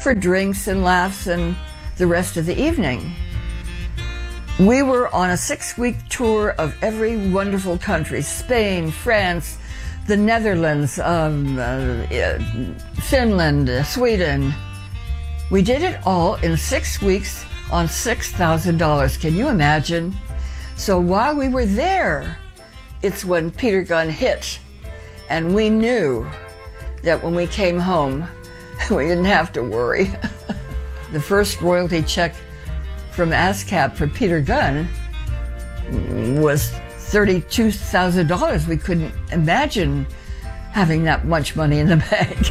for drinks and laughs and the rest of the evening. We were on a 6-week tour of every wonderful country: Spain, France, the Netherlands, Finland, Sweden. We did it all in 6 weeks on $6,000. Can you imagine? So while we were there, it's when Peter Gunn hit, and we knew that when we came home, we didn't have to worry. The first royalty check from ASCAP for Peter Gunn was $32,000. We couldn't imagine having that much money in the bank.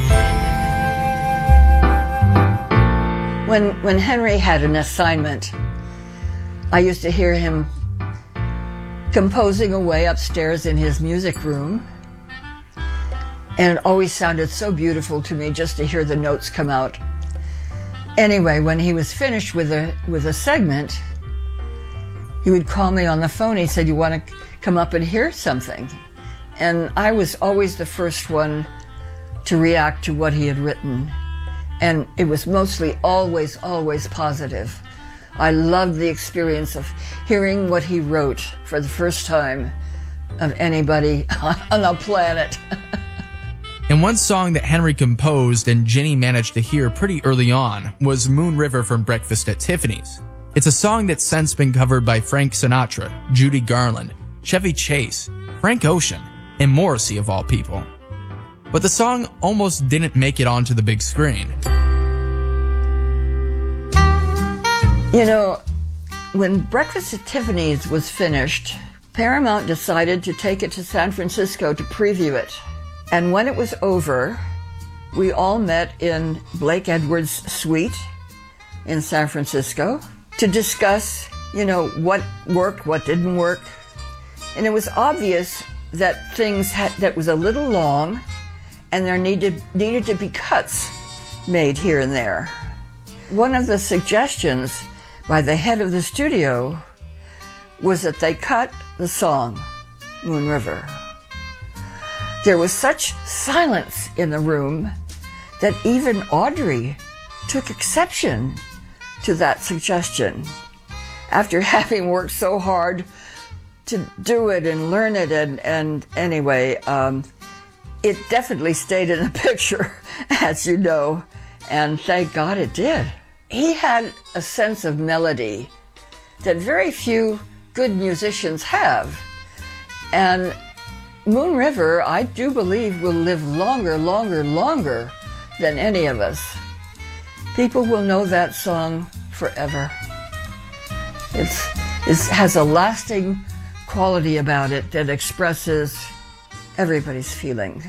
When Henry had an assignment, I used to hear him composing away upstairs in his music room, and it always sounded so beautiful to me just to hear the notes come out. Anyway, when he was finished with a segment, he would call me on the phone. He said, "You want to come up and hear something?" And I was always the first one to react to what he had written. And it was mostly always positive. I loved the experience of hearing what he wrote for the first time of anybody on the planet. And one song that Henry composed and Ginny managed to hear pretty early on was Moon River from Breakfast at Tiffany's. It's a song that's since been covered by Frank Sinatra, Judy Garland, Chevy Chase, Frank Ocean, and Morrissey of all people. But the song almost didn't make it onto the big screen. You know, when Breakfast at Tiffany's was finished, Paramount decided to take it to San Francisco to preview it. And when it was over, we all met in Blake Edwards' suite in San Francisco to discuss, what worked, what didn't work. And it was obvious that that was a little long, and there needed to be cuts made here and there. One of the suggestions by the head of the studio was that they cut the song, Moon River. There was such silence in the room that even Audrey took exception to that suggestion. After having worked so hard to do it and learn it, and anyway, it definitely stayed in the picture, as you know, and thank God it did. He had a sense of melody that very few good musicians have. And Moon River, I do believe, will live longer than any of us. People will know that song forever. It has a lasting quality about it that expresses everybody's feeling.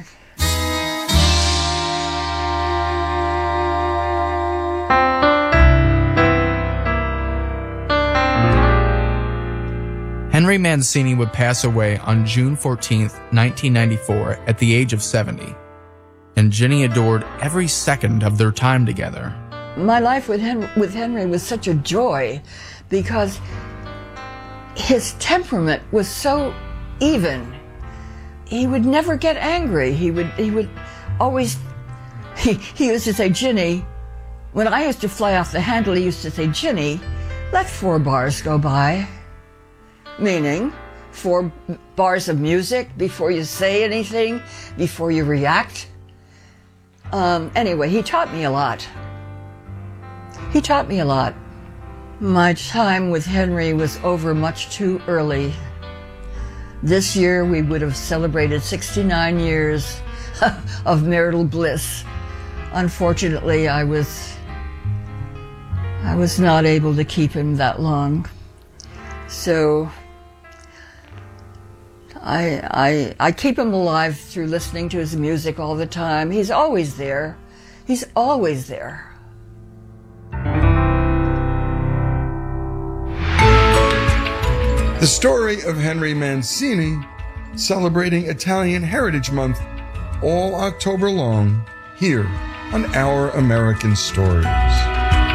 Henry Mancini would pass away on June 14th, 1994, at the age of 70, and Ginny adored every second of their time together. My life with Henry was such a joy because his temperament was so even. He would never get angry. He would always, he used to say, "Ginny," when I used to fly off the handle, he used to say, "Ginny, let 4 bars go by." Meaning 4 bars of music before you say anything, before you react. Anyway, he taught me a lot. My time with Henry was over much too early. This year we would have celebrated 69 years of marital bliss. Unfortunately, I was not able to keep him that long. So I keep him alive through listening to his music all the time. He's always there. He's always there. The story of Henry Mancini, celebrating Italian Heritage Month all October long, here on Our American Stories.